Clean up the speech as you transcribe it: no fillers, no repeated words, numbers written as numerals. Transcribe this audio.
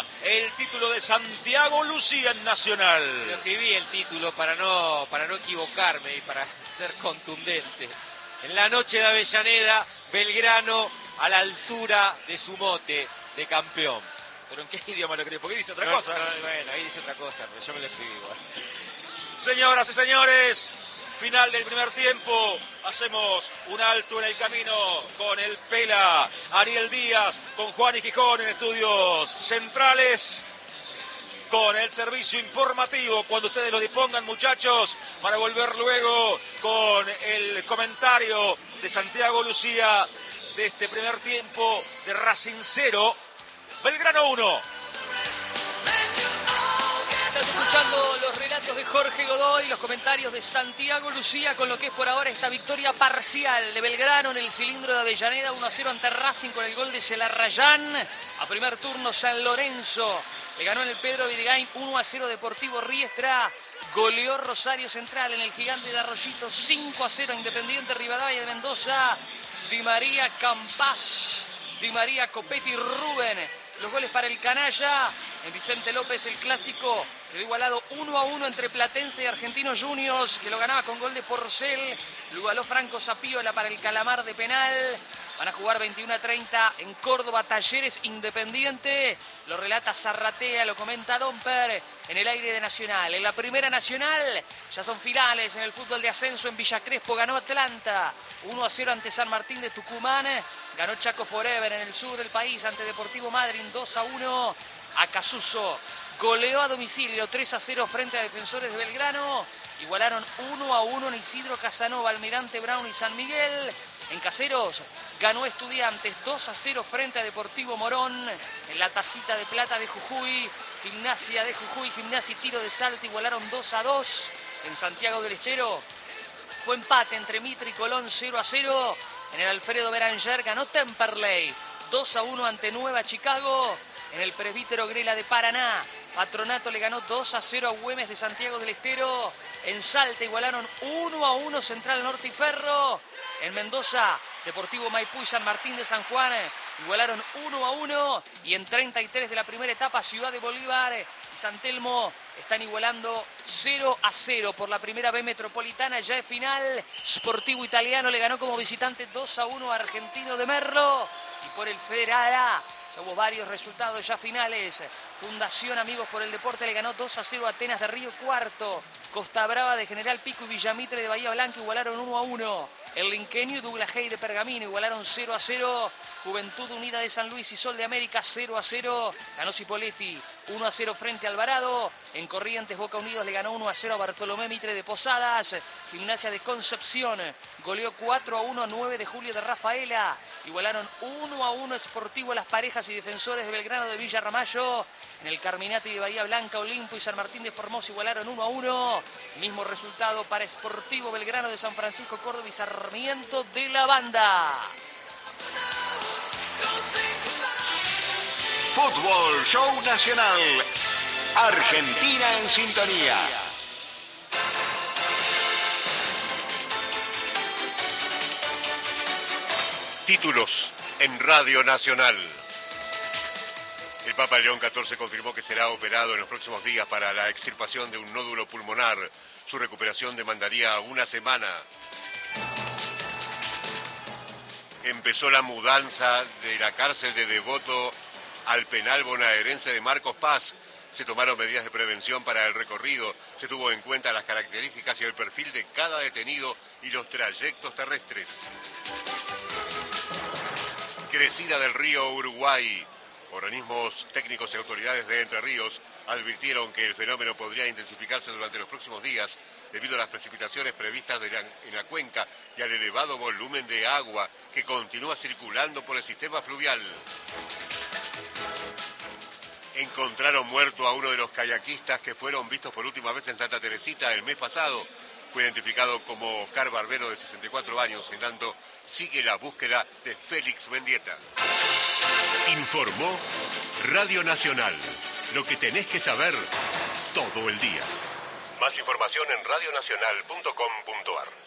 Lucía, el título de Santiago Lucía en Nacional. Yo escribí el título para no equivocarme y para ser contundente. En la noche de Avellaneda, Belgrano a la altura de su mote de campeón. ¿Pero en qué idioma lo escribí? Porque dice otra cosa. Bueno, ahí dice otra cosa, pero yo me lo escribí igual. Señoras y señores, final del primer tiempo. Hacemos un alto en el camino con el Pela, Ariel Díaz, con Juan y Gijón en estudios centrales. Con el servicio informativo, cuando ustedes lo dispongan, muchachos, para volver luego con el comentario de Santiago Lucía de este primer tiempo de Racing 0, Belgrano 1. Estás escuchando los relatos de Jorge Godoy, los comentarios de Santiago Lucía con lo que es por ahora esta victoria parcial de Belgrano en el cilindro de Avellaneda, 1-0 ante Racing con el gol de Celarrayán. A primer turno San Lorenzo le ganó en el Pedro Vidigain 1-0 Deportivo Riestra. Goleó Rosario Central en el Gigante de Arroyito 5-0 Independiente Rivadavia de Mendoza. Di María Campás, Di María Copetti Rubén. Los goles para el canalla. En Vicente López el clásico quedó igualado 1-1 entre Platense y Argentinos Juniors, que lo ganaba con gol de Porcel. Lo igualó Franco Sapiola para el Calamar de penal. Van a jugar 21-30 en Córdoba, Talleres Independiente. Lo relata Zarratea, lo comenta Domper en el aire de Nacional. En la primera Nacional ya son finales en el fútbol de ascenso. En Villa Crespo ganó Atlanta 1-0 ante San Martín de Tucumán. Ganó Chaco Forever en el sur del país ante Deportivo Madryn 2-1. Acasuso goleó a domicilio 3-0 frente a Defensores de Belgrano. Igualaron 1-1 en Isidro Casanova, Almirante Brown y San Miguel. En Caseros ganó Estudiantes 2-0 frente a Deportivo Morón. En la Tacita de Plata de Jujuy, Gimnasia de Jujuy, Gimnasia y Tiro de Salta igualaron 2-2. En Santiago del Estero fue empate entre Mitre y Colón 0-0. En el Alfredo Beranger ganó Temperley 2-1 ante Nueva Chicago. En el Presbítero Grela de Paraná, Patronato le ganó 2-0 a Güemes de Santiago del Estero. En Salta igualaron 1-1 Central Norte y Ferro. En Mendoza, Deportivo Maipú y San Martín de San Juan igualaron 1-1. Y en 33 de la primera etapa, Ciudad de Bolívar y San Telmo están igualando 0-0 por la primera B Metropolitana. Ya es final. Sportivo Italiano le ganó como visitante 2-1 a Argentino de Merlo. Y por el Federal A, ya hubo varios resultados ya finales. Fundación Amigos por el Deporte le ganó 2-0 a Atenas de Río Cuarto. Costa Brava de General Pico y Villamitre de Bahía Blanca igualaron 1-1. El Linqueño y Douglas Hay de Pergamino igualaron 0-0. Juventud Unida de San Luis y Sol de América 0-0. Ganó Cipolletti 1-0 frente a Alvarado. En Corrientes Boca Unidos le ganó 1-0 a Bartolomé Mitre de Posadas. Gimnasia de Concepción goleó 4-1 a 9 de Julio de Rafaela. Igualaron 1-1 Sportivo Las Parejas y Defensores de Belgrano de Villa Ramallo. En el Carminati de Bahía Blanca, Olimpo y San Martín de Formosa igualaron 1-1. Mismo resultado para Sportivo Belgrano de San Francisco, Córdoba y Sarmiento de la Banda. Fútbol Show Nacional. Argentina en sintonía. Títulos en Radio Nacional. El Papa León XIV confirmó que será operado en los próximos días para la extirpación de un nódulo pulmonar. Su recuperación demandaría una semana. Empezó la mudanza de la cárcel de Devoto al penal bonaerense de Marcos Paz. Se tomaron medidas de prevención para el recorrido. Se tuvo en cuenta las características y el perfil de cada detenido y los trayectos terrestres. Crecida del río Uruguay. Organismos técnicos y autoridades de Entre Ríos advirtieron que el fenómeno podría intensificarse durante los próximos días debido a las precipitaciones previstas en la cuenca y al elevado volumen de agua que continúa circulando por el sistema fluvial. Encontraron muerto a uno de los kayakistas que fueron vistos por última vez en Santa Teresita el mes pasado. Fue identificado como Oscar Barbero, de 64 años. En tanto, sigue la búsqueda de Félix Mendieta. Informó Radio Nacional. Lo que tenés que saber todo el día. Más información en radionacional.com.ar.